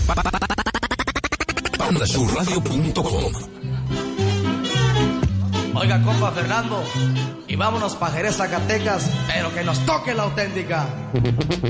Pandashurradio.com. Oiga, compa Fernando, y vámonos pa' Jerez, Zacatecas, pero que nos toque la auténtica.